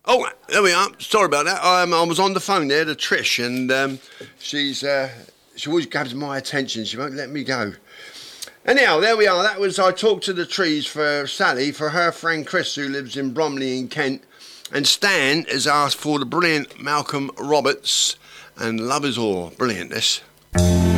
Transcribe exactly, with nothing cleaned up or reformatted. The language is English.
Oh, there we are. Sorry about that. Um, I was on the phone there to Trish, and um, she's uh, she always grabs my attention. She won't let me go. Anyhow, there we are. That was I Talked to the Trees for Sally, for her friend Chris, who lives in Bromley in Kent. And Stan has asked for the brilliant Malcolm Roberts and Love Is All. Brilliant, this.